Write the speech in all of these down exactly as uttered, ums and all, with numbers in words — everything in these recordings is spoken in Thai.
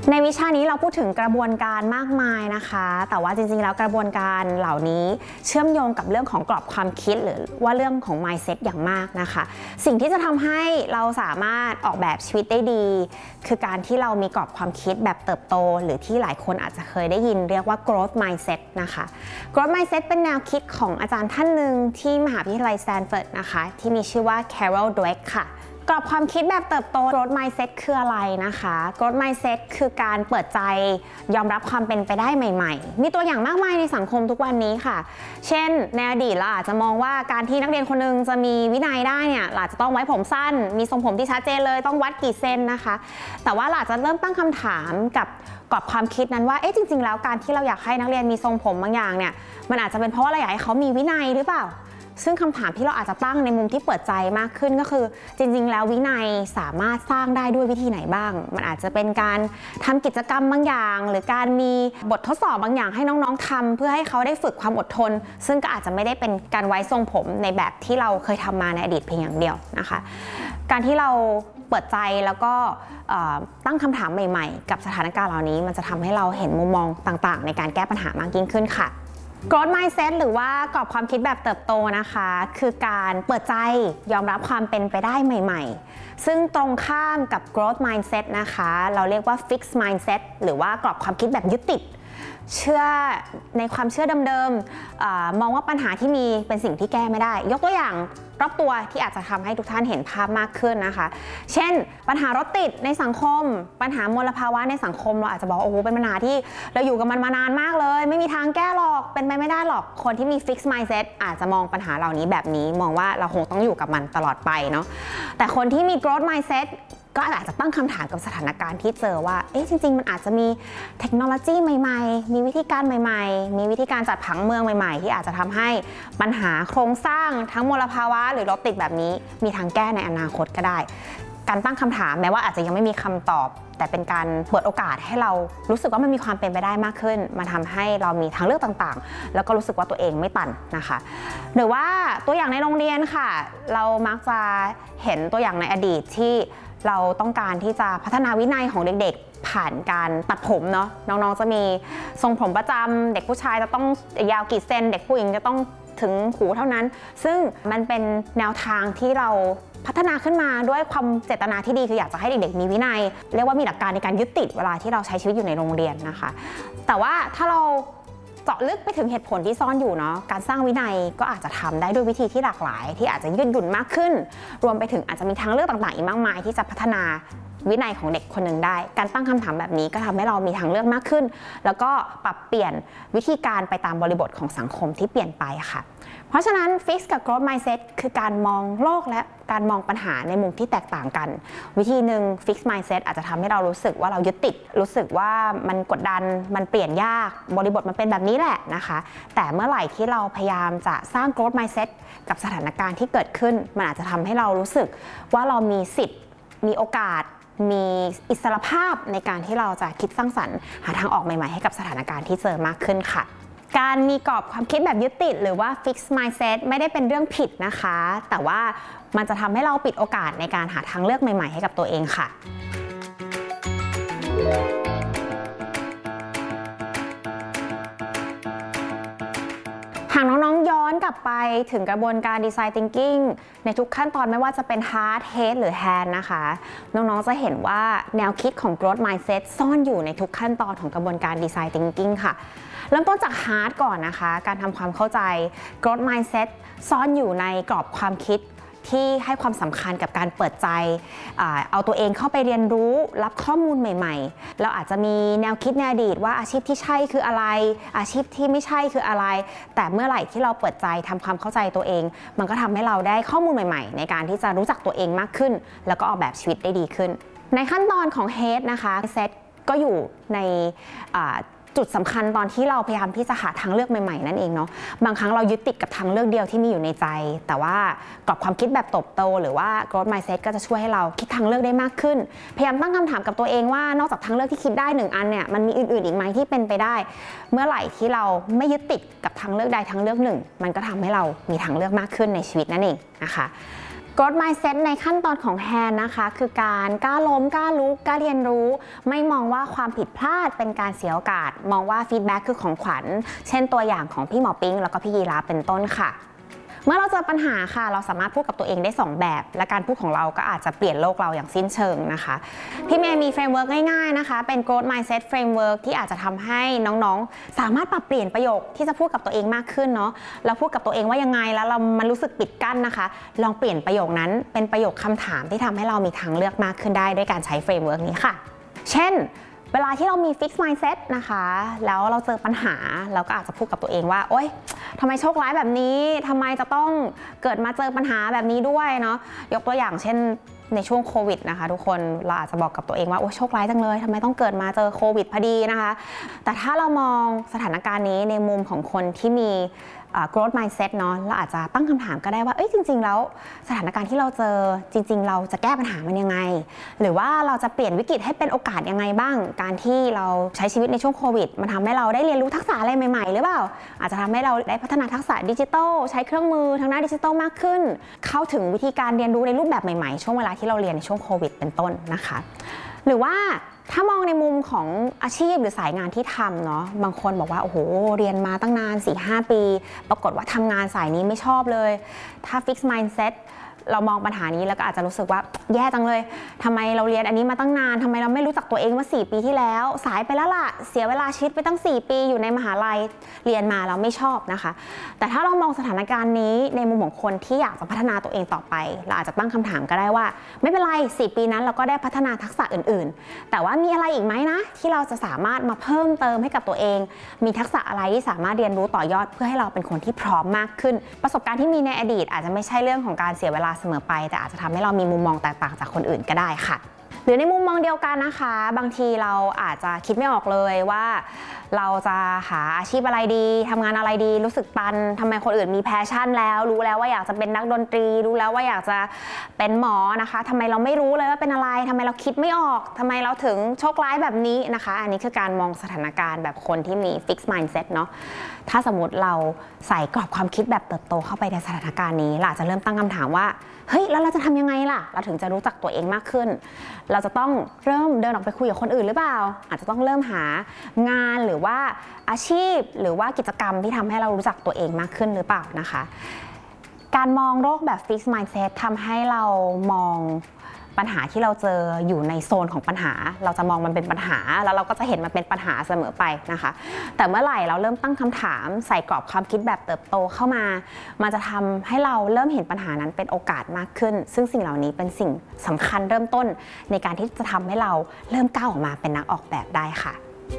ในวิชานี้เราพูดถึงกระบวนการมากมายนะคะแต่ว่าจริงๆแล้วกระบวนการเหล่านี้เชื่อมโยงกับเรื่องของกรอบความคิดหรือว่าเรื่องของ mindset อย่างมากนะคะสิ่งที่จะทำให้เราสามารถออกแบบชีวิตได้ดีคือการที่เรามีกรอบความคิดแบบเติบโตหรือที่หลายคนอาจจะเคยได้ยินเรียกว่า growth mindset นะคะ growth mindset เป็นแนวคิดของอาจารย์ท่านหนึ่งที่มหาวิทยาลัยสแตนฟอร์ดนะคะที่มีชื่อว่า Carol Dweck ค่ะกรอบความคิดแบบเติบโต growth mindset คืออะไรนะคะ growth mindset คือการเปิดใจยอมรับความเป็นไปได้ใหม่ๆมีตัวอย่างมากมายในสังคมทุกวันนี้ค่ะเช่นในอดีตเราอาจจะมองว่าการที่นักเรียนคนนึงจะมีวินัยได้เนี่ยเราจะต้องไว้ผมสั้นมีทรงผมที่ชัดเจนเลยต้องวัดกี่เซนนะคะแต่ว่าเราจะเริ่มตั้งคำถามกับกรอบความคิดนั้นว่าเอ๊ะจริงๆแล้วการที่เราอยากให้นักเรียนมีทรงผมบางอย่างเนี่ยมันอาจจะเป็นเพราะว่าเราอยากให้เขามีวินัยหรือเปล่าซึ่งคำถามที่เราอาจจะตั้งในมุมที่เปิดใจมากขึ้นก็คือจริงๆแล้ววินัยสามารถสร้างได้ด้วยวิธีไหนบ้างมันอาจจะเป็นการทำกิจกรรมบางอย่างหรือการมีบททดสอบบางอย่างให้น้องๆทำเพื่อให้เขาได้ฝึกความอดทนซึ่งก็อาจจะไม่ได้เป็นการไว้ทรงผมในแบบที่เราเคยทำมาในอดีตเพียงอย่างเดียวนะคะการที่เราเปิดใจแล้วก็ตั้งคำถามใหม่ๆกับสถานการณ์เหล่านี้มันจะทำให้เราเห็นมุมมองต่างๆในการแก้ปัญหามากยิ่งขึ้นค่ะgrowth mindset หรือว่ากรอบความคิดแบบเติบโตนะคะคือการเปิดใจยอมรับความเป็นไปได้ใหม่ๆซึ่งตรงข้ามกับ growth mindset นะคะเราเรียกว่า fixed mindset หรือว่ากรอบความคิดแบบยึดติดเชื่อในความเชื่อเดิมๆมองว่าปัญหาที่มีเป็นสิ่งที่แก้ไม่ได้ยกตัวอย่างรอบตัวที่อาจจะทำให้ทุกท่านเห็นภาพมากขึ้นนะคะเช่นปัญหารถติดในสังคมปัญหามลภาวะในสังคมเราอาจจะบอกโอ้โหเป็นปัญหาที่เราอยู่กับมันมานานมากเลยไม่มีทางแก้หรอกเป็นไปไม่ได้หรอกคนที่มี fixed mindset อาจจะมองปัญหาเหล่านี้แบบนี้มองว่าเราคงต้องอยู่กับมันตลอดไปเนาะแต่คนที่มี growth mindsetก็อาจจะตั้งคำถามกับสถานการณ์ที่เจอว่าเอ๊ะจริงๆมันอาจจะมีเทคโนโลยีใหม่ๆมีวิธีการใหม่ๆมีวิธีการจัดผังเมืองใหม่ๆที่อาจจะทำให้ปัญหาโครงสร้างทั้งมลภาวะหรือรถติดแบบนี้มีทางแก้ในอนาคตก็ได้การตั้งคำถามแม้ว่าอาจจะยังไม่มีคำตอบแต่เป็นการเปิดโอกาสให้เรารู้สึกว่ามันมีความเป็นไปได้มากขึ้นมาทำให้เรามีทางเลือกต่างๆแล้วก็รู้สึกว่าตัวเองไม่ตันนะคะหรือว่าตัวอย่างในโรงเรียนค่ะเรามักจะเห็นตัวอย่างในอดีตที่เราต้องการที่จะพัฒนาวินัยของเด็กๆผ่านการตัดผมเนาะน้องๆจะมีทรงผมประจำเด็กผู้ชายจะต้องยาวกี่เซนเด็กผู้หญิงจะต้องถึงหูเท่านั้นซึ่งมันเป็นแนวทางที่เราพัฒนาขึ้นมาด้วยความเจตนาที่ดีคืออยากจะให้เด็กๆมีวินัยเรียกว่ามีหลักการในการยึดติดเวลาที่เราใช้ชีวิตอยู่ในโรงเรียนนะคะแต่ว่าถ้าเราเจาะลึกไปถึงเหตุผลที่ซ่อนอยู่เนาะการสร้างวินัยก็อาจจะทำได้ด้วยวิธีที่หลากหลายที่อาจจะยืดหยุ่นมากขึ้นรวมไปถึงอาจจะมีทางเลือกต่างๆอีกมากมายที่จะพัฒนาวินัยของเด็กคนหนึ่งได้การตั้งคำถามแบบนี้ก็ทำให้เรามีทางเลือกมากขึ้นแล้วก็ปรับเปลี่ยนวิธีการไปตามบริบทของสังคมที่เปลี่ยนไปค่ะเพราะฉะนั้น Fix กับ Growth Mindset คือการมองโลกและการมองปัญหาในมุมที่แตกต่างกันวิธีหนึ่ง Fix Mindset อาจจะทำให้เรารู้สึกว่าเรายึดติดรู้สึกว่ามันกดดันมันเปลี่ยนยากบริบทมันเป็นแบบนี้แหละนะคะแต่เมื่อไหร่ที่เราพยายามจะสร้าง Growth Mindset กับสถานการณ์ที่เกิดขึ้นมันอาจจะทำให้เรารู้สึกว่าเรามีสิทธิ์มีโอกาสมีอิสรภาพในการที่เราจะคิดสร้างสรรค์หาทางออกใหม่ๆให้กับสถานการณ์ที่เจอมากขึ้นค่ะการมีกรอบความคิดแบบยึดติดหรือว่า fixed mindset ไม่ได้เป็นเรื่องผิดนะคะแต่ว่ามันจะทำให้เราปิดโอกาสในการหาทางเลือกใหม่ๆให้กับตัวเองค่ะหากน้องๆย้อนกลับไปถึงกระบวนการ Design Thinking ในทุกขั้นตอนไม่ว่าจะเป็น Heart, Head หรือ Hand นะคะน้องๆจะเห็นว่าแนวคิดของ Growth Mindset ซ่อนอยู่ในทุกขั้นตอนของกระบวนการ Design Thinking ค่ะเริ่มต้นจาก Heart ก่อนนะคะการทำความเข้าใจ Growth Mindset ซ่อนอยู่ในกรอบความคิดที่ให้ความสำคัญกับการเปิดใจเอาตัวเองเข้าไปเรียนรู้รับข้อมูลใหม่ๆเราอาจจะมีแนวคิดในอดีตว่าอาชีพที่ใช่คืออะไรอาชีพที่ไม่ใช่คืออะไรแต่เมื่อไหร่ที่เราเปิดใจทำความเข้าใจตัวเองมันก็ทำให้เราได้ข้อมูลใหม่ๆในการที่จะรู้จักตัวเองมากขึ้นแล้วก็ออกแบบชีวิตได้ดีขึ้นในขั้นตอนของ Head นะคะ Set ก็อยู่ในจุดสำคัญตอนที่เราพยายามที่จะหาทางเลือกใหม่ๆนั่นเองเนาะบางครั้งเรายึดติดกับทางเลือกเดียวที่มีอยู่ในใจแต่ว่ากรอบความคิดแบบเติบโตหรือว่า growth mindset ก็จะช่วยให้เราคิดทางเลือกได้มากขึ้นพยายามตั้งคำถามกับตัวเองว่านอกจากทางเลือกที่คิดได้หนึ่งอันเนี่ยมันมีอื่นๆอีกไหมที่เป็นไปได้เมื่อไหร่ที่เราไม่ยึดติดกับทางเลือกใดทางเลือกหนึ่งมันก็ทำให้เรามีทางเลือกมากขึ้นในชีวิตนั่นเองนะคะ Growth Mindset ในขั้นตอนของแฮนนะคะคือการกล้าล้มกล้าลุกกล้าเรียนรู้ไม่มองว่าความผิดพลาดเป็นการเสียโอกาสมองว่าฟีดแบ็กคือของขวัญเช่นตัวอย่างของพี่หมอปิ๊งแล้วก็พี่ยีราฟเป็นต้นค่ะเมื่อเราเจอปัญหาค่ะเราสามารถพูดกับตัวเองได้สองแบบและการพูดของเราก็อาจจะเปลี่ยนโลกเราอย่างสิ้นเชิงนะคะพี่เมย์มีเฟรมเวิร์กง่ายๆนะคะเป็น Growth Mindset Framework ที่อาจจะทำให้น้องๆสามารถปรับเปลี่ยนประโยคที่จะพูดกับตัวเองมากขึ้นเนาะแล้วพูดกับตัวเองว่ายังไงแล้วเรามันรู้สึกปิดกั้นนะคะลองเปลี่ยนประโยคนั้นเป็นประโยคคำถามที่ทำให้เรามีทางเลือกมากขึ้นได้ด้วยการใช้เฟรมเวิร์กนี้ค่ะเช่นเวลาที่เรามี Fixed Mindset นะคะแล้วเราเจอปัญหาเราก็อาจจะพูดกับตัวเองว่าโอ๊ยทำไมโชคร้ายแบบนี้ทำไมจะต้องเกิดมาเจอปัญหาแบบนี้ด้วยเนาะยกตัวอย่างเช่นในช่วงโควิดนะคะทุกคนเราอาจจะบอกกับตัวเองว่าโอ้โชคร้ายจังเลยทำไมต้องเกิดมาเจอโควิดพอดีนะคะแต่ถ้าเรามองสถานการณ์นี้ในมุมของคนที่มีgrowth mindset เนาะเราอาจจะตั้งคำถามก็ได้ว่าเอ้ยจริงๆแล้วสถานการณ์ที่เราเจอจริงๆเราจะแก้ปัญหามันยังไงหรือว่าเราจะเปลี่ยนวิกฤตให้เป็นโอกาสยังไงบ้างการที่เราใช้ชีวิตในช่วงโควิดมันทำให้เราได้เรียนรู้ทักษะอะไรใหม่ๆหรือเปล่าอาจจะทำให้เราได้พัฒนาทักษะดิจิทัลใช้เครื่องมือทางด้านดิจิทัลมากขึ้นเข้าถึงวิธีการเรียนรู้ในรูปแบบใหม่ๆช่วงเวลาที่เราเรียนในช่วงโควิดเป็นต้นนะคะหรือว่าถ้ามองในมุมของอาชีพหรือสายงานที่ทำเนาะบางคนบอกว่าโอ้โหเรียนมาตั้งนาน สี่ห้า ปีปรากฏว่าทำงานสายนี้ไม่ชอบเลยถ้า Fixed Mindset เรามองปัญหานี้แล้วก็อาจจะรู้สึกว่าแย่จังเลยทำไมเราเรียนอันนี้มาตั้งนานทำไมเราไม่รู้จักตัวเองเมื่อสี่ปีที่แล้วสายไปแล้วล่ะเสียเวลาชีวิตไปตั้งสี่ปีอยู่ในมหาลัยเรียนมาเราไม่ชอบนะคะแต่ถ้าเรามองสถานการณ์นี้ในมุมของคนที่อยากจะพัฒนาตัวเองต่อไปเราอาจจะตั้งคำถามก็ได้ว่าไม่เป็นไรสี่ปีนั้นเราก็ได้พัฒนาทักษะอื่นๆแต่ว่ามีอะไรอีกไหมนะที่เราจะสามารถมาเพิ่มเติมให้กับตัวเองมีทักษะอะไรที่สามารถเรียนรู้ต่อยอดเพื่อให้เราเป็นคนที่พร้อมมากขึ้นประสบการณ์ที่มีในอดีตอาจจะไม่ใช่เรื่องของการเสียเวลาเสมอไปแต่อาจจะทำให้เรามีมุมมองแตกต่างจากคนอื่นก็ได้ค่ะหรือในมุมมองเดียวกันนะคะบางทีเราอาจจะคิดไม่ออกเลยว่าเราจะหาอาชีพอะไรดีทำงานอะไรดีรู้สึกตันทำไมคนอื่นมีแพชชั่นแล้วรู้แล้วว่าอยากจะเป็นนักดนตรีรู้แล้วว่าอยากจะเป็นหมอนะคะทำไมเราไม่รู้เลยว่าเป็นอะไรทำไมเราคิดไม่ออกทำไมเราถึงโชคร้ายแบบนี้นะคะอันนี้คือการมองสถานการณ์แบบคนที่มี Fixed Mindset เนาะถ้าสมมติเราใส่กรอบความคิดแบบเติบโตเข้าไปในสถานการณ์นี้เราอาจจะเริ่มตั้งคำถามว่าเฮ้ยแล้วเราจะทำยังไงล่ะเราถึงจะรู้จักตัวเองมากขึ้นเราจะต้องเริ่มเดินออกไปคุยกับคนอื่นหรือเปล่าอาจจะต้องเริ่มหางานหรือว่าอาชีพหรือว่ากิจกรรมที่ทำให้เรารู้จักตัวเองมากขึ้นหรือเปล่านะคะการมองโลกแบบ Fixed Mindset ทำให้เรามองปัญหาที่เราเจออยู่ในโซนของปัญหาเราจะมองมันเป็นปัญหาแล้วเราก็จะเห็นมันเป็นปัญหาเสมอไปนะคะแต่เมื่อไหร่เราเริ่มตั้งคำถามใส่กรอบความคิดแบบเติบโตเข้ามามันจะทำให้เราเริ่มเห็นปัญหานั้นเป็นโอกาสมากขึ้นซึ่งสิ่งเหล่านี้เป็นสิ่งสำคัญเริ่มต้นในการที่จะทำให้เราเริ่มก้าวออกมาเป็นนักออกแบบได้ค่ะ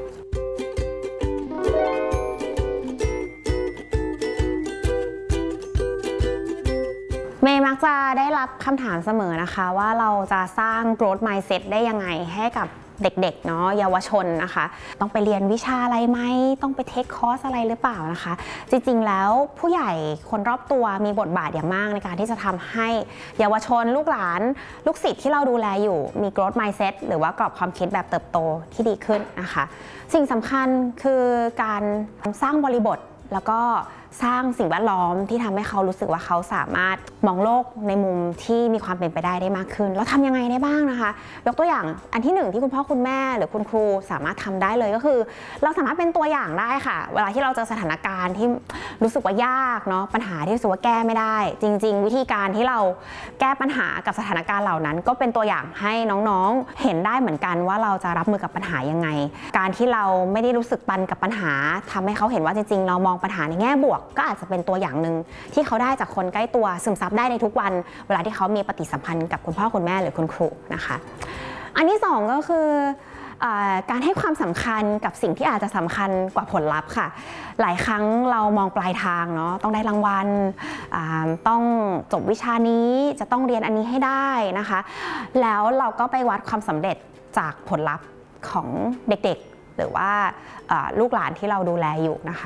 เมย์มักจะได้รับคำถามเสมอนะคะว่าเราจะสร้าง growth mindset ได้ยังไงให้กับเด็กๆเนาะเยาวชนนะคะต้องไปเรียนวิชาอะไรไหมต้องไปเทคคอร์สอะไรหรือเปล่านะคะจริงๆแล้วผู้ใหญ่คนรอบตัวมีบทบาทอย่างมากในการที่จะทำให้เยาวชนลูกหลานลูกศิษย์ที่เราดูแลอยู่มี growth mindset หรือว่ากรอบความคิดแบบเติบโตที่ดีขึ้นนะคะสิ่งสำคัญคือการสร้างบริบทแล้วก็สร้างสิ่งแวดล้อมที่ทำให้เขารู้สึกว่าเขาสามารถมองโลกในมุมที่มีความเป็นไปได้ได้มากขึ้นแล้วทำยังไงได้บ้างนะคะยกตัวอย่างอันที่หนึ่งที่คุณพ่อคุณแม่หรือคุณครูสามารถทำได้เลยก็คือเราสามารถเป็นตัวอย่างได้ค่ะเวลาที่เราเจอสถานการณ์ที่รู้สึกว่ายากเนาะปัญหาที่รู้สึกว่าแก้ไม่ได้จริงๆวิธีการที่เราแก้ปัญหากับสถานการณ์เหล่านั้นก็เป็นตัวอย่างให้น้องๆเห็นได้เหมือนกันว่าเราจะรับมือกับปัญหายังไงการที่เราไม่ได้รู้สึกตันกับปัญหาทำให้เขาเห็นว่าจริงๆเรามองปัญหาในแง่บวกก็อาจจะเป็นตัวอย่างหนึ่งที่เขาได้จากคนใกล้ตัวซึมซับได้ในทุกวันเวลาที่เขามีปฏิสัมพันธ์กับคุณพ่อคุณแม่หรือคุณครูนะคะอันที่สองก็คือการให้ความสำคัญกับสิ่งที่อาจจะสำคัญกว่าผลลัพธ์ค่ะหลายครั้งเรามองปลายทางเนาะต้องได้รางวัลต้องจบวิชานี้จะต้องเรียนอันนี้ให้ได้นะคะแล้วเราก็ไปวัดความสำเร็จจากผลลัพธ์ของเด็กๆหรือว่าลูกหลานที่เราดูแลอยู่นะคะ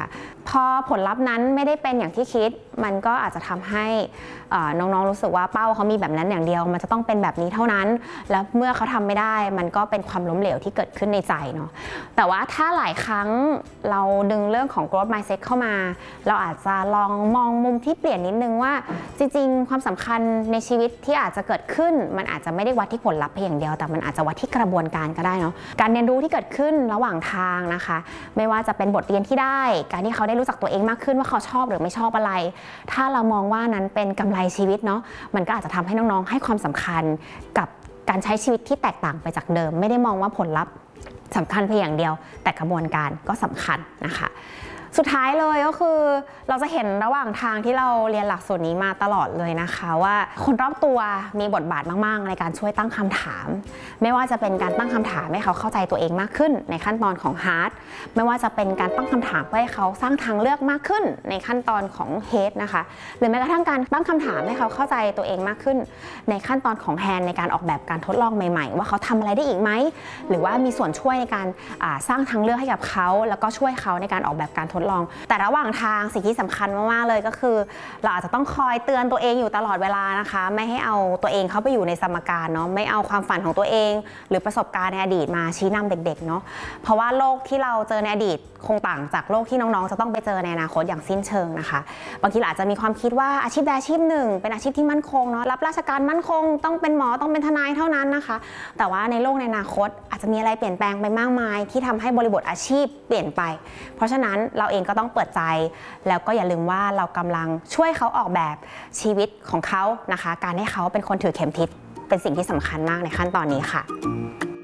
พอผลลัพธ์นั้นไม่ได้เป็นอย่างที่คิดมันก็อาจจะทำให้น้องๆรู้สึกว่าเป้าเขามีแบบนั้นอย่างเดียวมันจะต้องเป็นแบบนี้เท่านั้นแล้วเมื่อเขาทำไม่ได้มันก็เป็นความล้มเหลวที่เกิดขึ้นในใจเนาะแต่ว่าถ้าหลายครั้งเราดึงเรื่องของ growth mindset เข้ามาเราอาจจะลองมองมุมที่เปลี่ยนนิดนึงว่าจริงๆความสำคัญในชีวิตที่อาจจะเกิดขึ้นมันอาจจะไม่ได้วัดที่ผลลัพธ์เพียงอย่างเดียวแต่มันอาจจะวัดที่กระบวนการก็ได้เนาะการเรียนรู้ที่เกิดขึ้นระหว่างทางนะคะไม่ว่าจะเป็นบทเรียนที่ได้การที่เขาได้รู้จักตัวเองมากขึ้นว่าเขาชอบหรือไม่ชอบอะไรถ้าเรามองว่านั้นเป็นกำไรชีวิตเนาะมันก็อาจจะทำให้น้องๆให้ความสำคัญกับการใช้ชีวิตที่แตกต่างไปจากเดิมไม่ได้มองว่าผลลัพธ์สำคัญเพียงอย่างเดียวแต่กระบวนการก็สำคัญนะคะสุดท้ายเลยก็คือเราจะเห็นระหว่างทางที่เราเรียนหลักสูตรนี้มาตลอดเลยนะคะว่าคนรอบตัวมีบทบาทมากๆในการช่วยตั้งคำถามไม่ว่าจะเป็นการตั้งคำถามให้เขาเข้าใจตัวเองมากขึ้นในขั้นตอนของ Hard ไม่ว่าจะเป็นการตั้งคำถามเพื่อให้เขาสร้างทางเลือกมากขึ้นในขั้นตอนของ Head นะคะหรือแม้กระทั่งการตั้งคำถามให้เขาเข้าใจตัวเองมากขึ้นในขั้นตอนของ Hand ในการออกแบบการทดลองใหม่ๆว่าเขาทำอะไรได้อีกไหมหรือว่ามีส่วนช่วยในการสร้างทางเลือกให้กับเขาแล้วก็ช่วยเขาในการออกแบบการทดลองแต่ระหว่างทางสิ่งที่สำคัญมากๆเลยก็คือเราอาจจะต้องคอยเตือนตัวเองอยู่ตลอดเวลานะคะไม่ให้เอาตัวเองเข้าไปอยู่ในสมการเนาะไม่เอาความฝันของตัวเองหรือประสบการณ์ในอดีตมาชี้นำเด็กๆเนาะเพราะว่าโลกที่เราเจอในอดีตคงต่างจากโลกที่น้องๆจะต้องไปเจอในอนาคตอย่างสิ้นเชิงนะคะบางทีอาจจะมีความคิดว่าอาชีพใดอาชีพหนึ่งเป็นอาชีพที่มั่นคงเนาะรับราชการมั่นคงต้องเป็นหมอต้องเป็นทนายเท่านั้นนะคะแต่ว่าในโลกในอนาคตอาจจะมีอะไรเปลี่ยนแปลงไปมากมายที่ทำให้บริบทอาชีพเปลี่ยนไปเพราะฉะนั้นเราเองก็ต้องเปิดใจแล้วก็อย่าลืมว่าเรากำลังช่วยเขาออกแบบชีวิตของเขานะคะการให้เขาเป็นคนถือเข็มทิศเป็นสิ่งที่สำคัญมากในขั้นตอนนี้ค่ะ